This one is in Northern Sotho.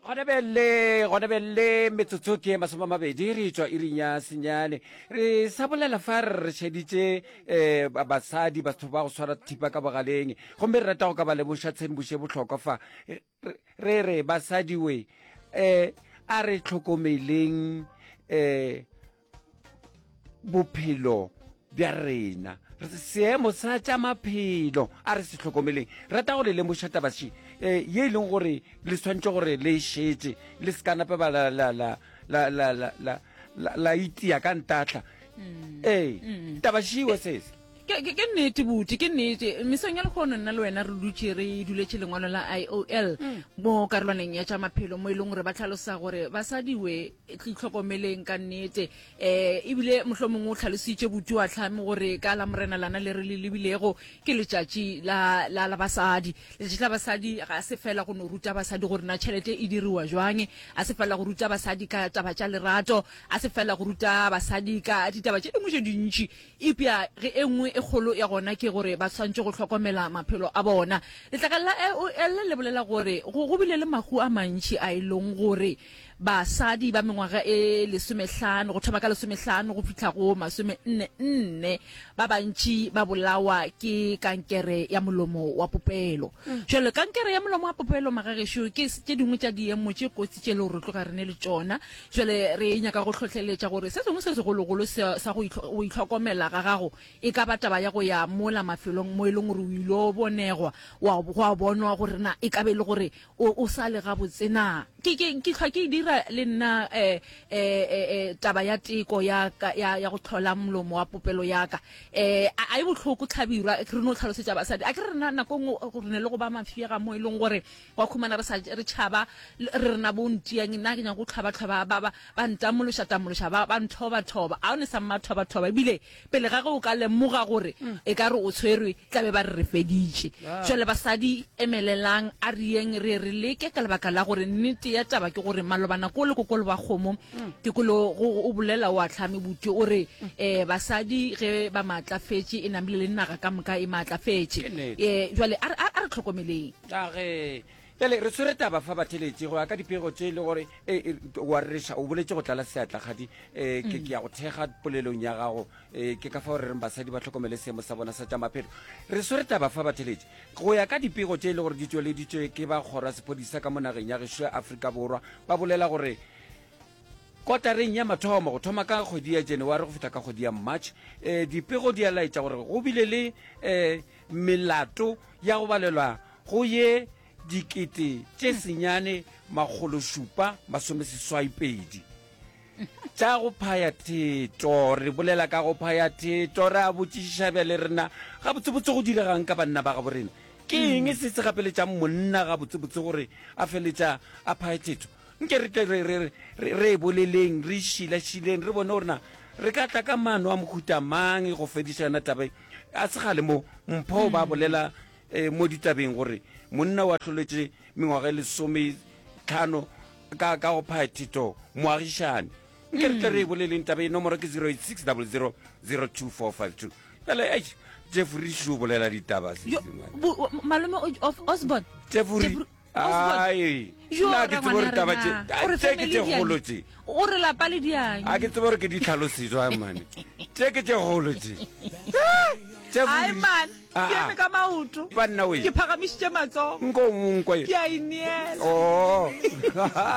gona belle metsotso ke masoma mabedi re tswa irinya senyane re sabolela fa re sheditse basadi batho ba go swara thipa ka bogaleng gomme re rata go ka ba lebosha tshembushe botlhokwa fa re basadi we a re tlhokomeleng bophelo bja rena seemo sa tša maphelo a re se tlhokomeleng rata go le lemoša tabaši ye e leng gore le swantse gore le šetse le se ka nape ba la itia ka ntatla tabašiwe sese ke nnete buti ke nnete mesong ya lekgono nna le wena re dutse re duletse lengwalo la IOL mo karolwaneng ya tša maphelo mo e leng gore ba tlhalosa gore basadiwe tlhokomeleng ka nnete ebile mohlomongwe o tlhalositše buti wa tlhame gore ka la morena lana le re le lebilego ke letšatši la basadi letšatši la basadi ga se fela go no ruta basadi gore na tšhelete e diriwa jwang a se fela go ruta basadi ka taba tša lerato a se fela go ruta basadi ka ditaba tše dingwe tše dintši epia ge e nngwe e kgolo ya gona ke gore ba tshwantse go tlhokomela maphelo a bona letlaka la IOL le bolela gore go bile le mahu a mantši a e leng gore basadi ba mengwaga e 15 go thoma ka 15 go fitlha go 44 ba bantši ba bolawa ke kankere ya molomo wa popelo jalo kankere ya molomo wa popelo magagesho ke tše dingwe tša diemo tše kotsi tše le gore tloga re ne le tšona jale re nyaka go tlhotlheletša gore se sengwe se segologolo sa go itlhokomela ga gago e ka ba taba ya go ya mola mafelong mo e leng gore o ilo bonegwa wa bonwa gore na e ka be le gore o sa le ga botsena ke tlhwa ke dira le nna taba ya teko ya go tlhola molomo wa popelo yaka a e botlhoko tlhabirwa re no tlhalosetša basadi a ke re nna nako ngwe gore ne le go ba mafiega mo e leng gore wa khumana re tšhaba re rena bontiang nna ke nyaka go tlhaba ba ntamološa ba nthoba a o ne sa mmathoba ebile pele ga ge o ka lemoga gore e ka re o tshwerwe tlabe ba re feditše jale basadi emelelang a rieng re leke ka lebaka la gore nnete ya taba ke gore malobana ko le kokolo ba kgomo ke kolo o bolela wa tlhame buti o re basadi ge ba maatlafetse e namile le naga ka moka e maatlafetse jale a re tlhokomeleng jale re tshwere taba fa batheletše go ya ka dipego tše e le gore wa rereša o boletse go tlala seatlagadi ke ya go thega polelong ya gago ke ka fa gore reng basadi ba tlhokomele seemo sa bona sa tša maphelo re tshwere taba fa batheletše go ya ka dipego tše e le gore di tsweleditšwe ke ba kgora sepodisa ka mo nageng ya gešo ya Afrika Borwa ba bolela gore kotareng ya mathomo go thoma ka kgwedi ya January go feta ka kgwedi ya March dipego di a laetša gore go bile le melato ya go balelwa go ye dikete tše senyane magološupa masomeseswaipedi tša go phaya theto re bolela ka go phaya theto re a botšišiša bjale rena ga botsebotse go diregang ka banna ba ga borena ke eng se se gapeletšang monna ga botsebotse gore a feletša a phaya theto nke re boleleng re šilašileng re bone gorena re ka tla ka mano a mohuta mang go fediša yona tabe a se gale mo mpho ba bolela mo ditabeng gore monna wa tlholetše mengwaga 15 ka go phaya theto moagišane nke re tle re boleleng tabe nomoro ke 0860002452 jale Jeffrey Shu bolela ditaba malome Osborn Jeffrey ai nna ke tsebo re taba tše ke tše golo tše o re lapa le diang a ke tsebo re ke di tlhalosetswa mane tše ke tše golo tše ai man ke eme ka maoto banna we ke phagamišitše matsogo nko ngwe ke a ineela oh